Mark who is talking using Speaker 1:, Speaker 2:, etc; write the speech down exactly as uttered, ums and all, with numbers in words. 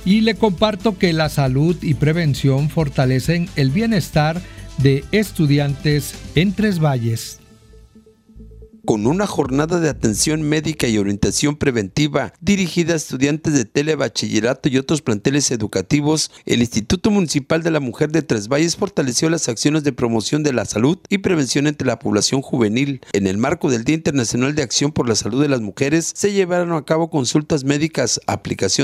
Speaker 1: Y le comparto que la salud y prevención fortalecen el bienestar de estudiantes en Tres Valles.
Speaker 2: Con una jornada de atención médica y orientación preventiva dirigida a estudiantes de telebachillerato y otros planteles educativos, el Instituto Municipal de la Mujer de Tres Valles fortaleció las acciones de promoción de la salud y prevención entre la población juvenil. En el marco del Día Internacional de Acción por la Salud de las Mujeres, se llevaron a cabo consultas médicas, aplicación